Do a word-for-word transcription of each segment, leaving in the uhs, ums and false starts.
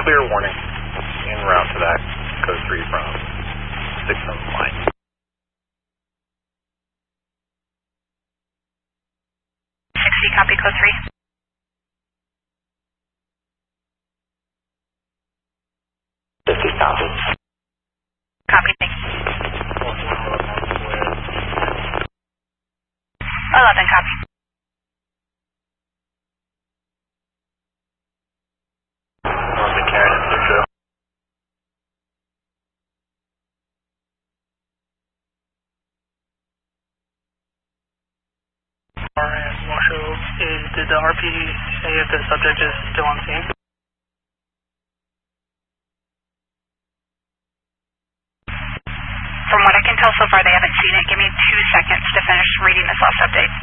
clear warning en route to that code three from six on the line. sixty, copy code three. fifty, copy. Copy, thank you. eleven, copy. Norman Karen and Lucia. And Washoe, is, did the R P say if the subject is still on scene? From what I can tell so far, they haven't seen it. Give me two seconds to finish reading this last update.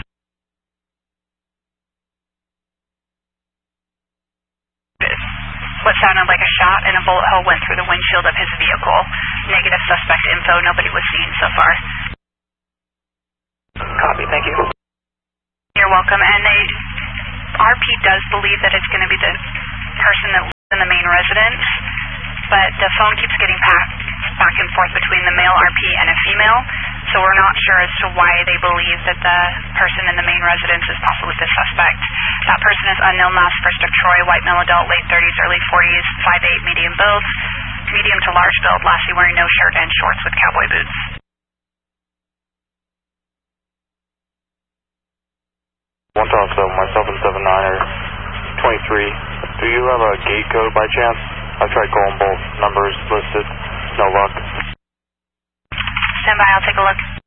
What sounded like a shot and a bullet hole went through the windshield of his vehicle. Negative suspect info. Nobody was seen so far. Copy, thank you. You're welcome. And they, R P does believe that it's going to be the person that lives in the main residence, but the phone keeps getting passed back and forth between the male R P and a female, so we're not sure as to why they believe that the person in the main residence is possibly the suspect. That person is unknown, last first of Troy, white male adult, late thirties, early forties, five eight, medium build, medium to large build, lastly wearing no shirt and shorts with cowboy boots. One talk, so myself and seven niner twenty-three. Do you have a gate code by chance? I've tried calling both numbers listed. No luck. Stand by, I'll take a look.